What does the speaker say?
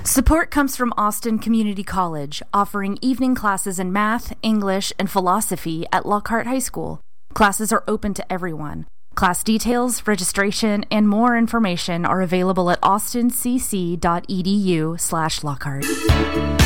Support comes from Austin Community College, offering evening classes in math, English, and philosophy at Lockhart High School. Classes are open to everyone. Class details, registration, and more information are available at austincc.edu/Lockhart.